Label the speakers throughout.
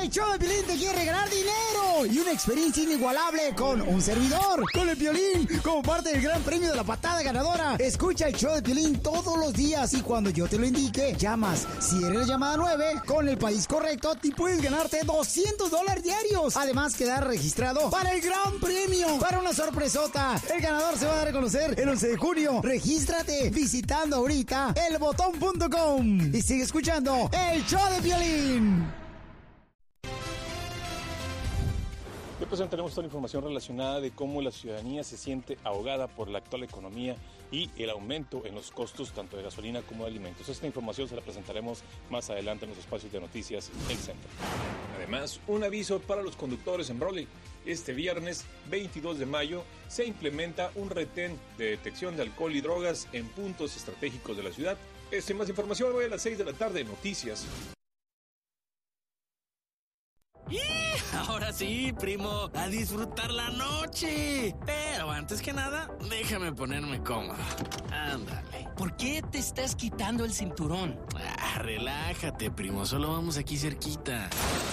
Speaker 1: El show de Piolín te quiere regalar dinero y una experiencia inigualable con un servidor, con el Piolín, como parte del gran premio de la patada ganadora. Escucha el show de Piolín todos los días y cuando yo te lo indique, llamas. Si eres la llamada 9, con el país correcto, te puedes ganarte $200 diarios. Además, quedar registrado para el gran premio, para una sorpresota. El ganador se va a dar a conocer el 11 de junio. Regístrate visitando ahorita elbotón.com y sigue escuchando el show de Piolín.
Speaker 2: Hoy presentaremos toda la información relacionada de cómo la ciudadanía se siente ahogada por la actual economía y el aumento en los costos tanto de gasolina como de alimentos. Esta información se la presentaremos más adelante en los espacios de noticias El Centro. Además, un aviso para los conductores en Brawley. Este viernes 22 de mayo se implementa un retén de detección de alcohol y drogas en puntos estratégicos de la ciudad. Sin más información, hoy a las 6 de la tarde en Noticias.
Speaker 3: Ahora sí, primo, a disfrutar la noche. Pero antes que nada, déjame ponerme cómodo. Ándale.
Speaker 4: ¿Por qué te estás quitando el cinturón?
Speaker 3: Relájate, primo, solo vamos aquí cerquita.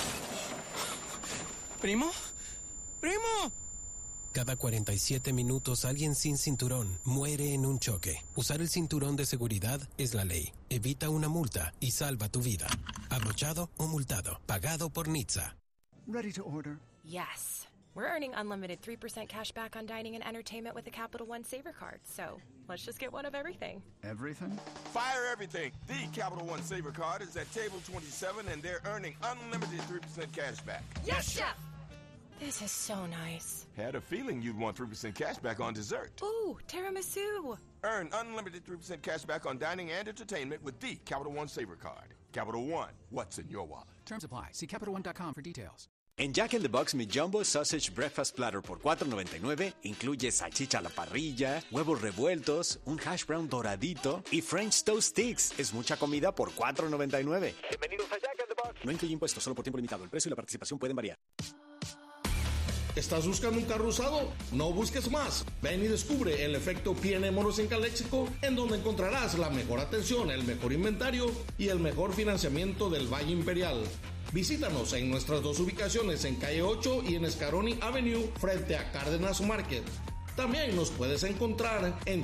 Speaker 4: ¿Primo? ¡Primo!
Speaker 5: Cada 47 minutos alguien sin cinturón muere en un choque. Usar el cinturón de seguridad es la ley. Evita una multa y salva tu vida. Abrochado o multado. Pagado por NHTSA.
Speaker 6: Ready to order?
Speaker 7: Yes. We're earning unlimited 3% cash back on dining and entertainment with the Capital One Saver Card. So let's just get one of everything.
Speaker 6: Everything?
Speaker 8: Fire everything. The Capital One Saver Card is at table 27 and they're earning unlimited 3% cash back.
Speaker 7: Yes, Chef! This is so nice.
Speaker 8: Had a feeling you'd want 3% cash back on dessert.
Speaker 7: Ooh, tiramisu.
Speaker 8: Earn unlimited 3% cash back on dining and entertainment with the Capital One Saver Card. Capital One, what's in your wallet?
Speaker 9: Terms apply. See CapitalOne.com for details.
Speaker 10: En Jack in the Box, mi Jumbo Sausage Breakfast Platter por $4.99 incluye salchicha a la parrilla, huevos revueltos, un hash brown doradito y French Toast Sticks. Es mucha comida por $4.99.
Speaker 11: Bienvenidos a Jack in the Box.
Speaker 10: No incluye impuestos, solo por tiempo limitado. El precio y la participación pueden variar.
Speaker 12: ¿Estás buscando un carro usado? No busques más. Ven y descubre el efecto P&M Moros en Calexico, en donde encontrarás la mejor atención, el mejor inventario y el mejor financiamiento del Valle Imperial. Visítanos en nuestras dos ubicaciones en Calle 8 y en Scaroni Avenue frente a Cárdenas Market. También nos puedes encontrar en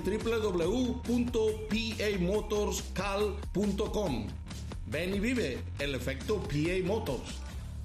Speaker 12: www.pamotorscal.com. Ven y vive el efecto PA Motors.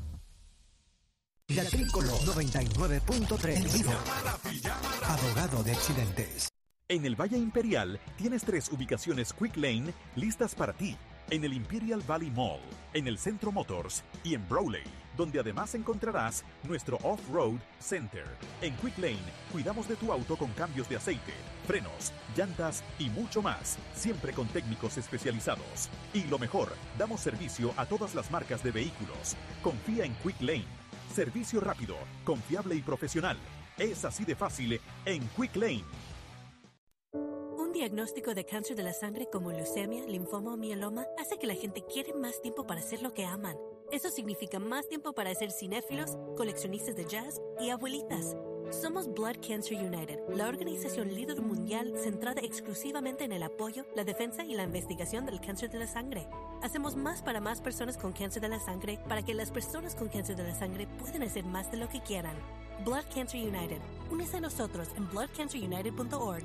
Speaker 13: Agrícola 99.3 vivo. Abogado de accidentes.
Speaker 14: En el Valle Imperial tienes 3 ubicaciones Quick Lane listas para ti. En el Imperial Valley Mall, en el Centro Motors y en Brawley, donde además encontrarás nuestro Off-Road Center. En Quick Lane cuidamos de tu auto con cambios de aceite, frenos, llantas y mucho más, siempre con técnicos especializados. Y lo mejor, damos servicio a todas las marcas de vehículos. Confía en Quick Lane. Servicio rápido, confiable y profesional. Es así de fácil en Quick Lane.
Speaker 15: Un diagnóstico de cáncer de la sangre como leucemia, linfoma o mieloma hace que la gente quiera más tiempo para hacer lo que aman. Eso significa más tiempo para ser cinéfilos, coleccionistas de jazz y abuelitas. Somos Blood Cancer United, la organización líder mundial centrada exclusivamente en el apoyo, la defensa y la investigación del cáncer de la sangre. Hacemos más para más personas con cáncer de la sangre para que las personas con cáncer de la sangre puedan hacer más de lo que quieran. Blood Cancer United. Únese a nosotros en bloodcancerunited.org.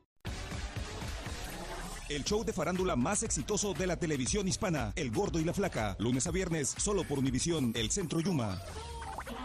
Speaker 16: El show de farándula más exitoso de la televisión hispana, El Gordo y la Flaca. Lunes a viernes, solo por Univisión, El Centro Yuma.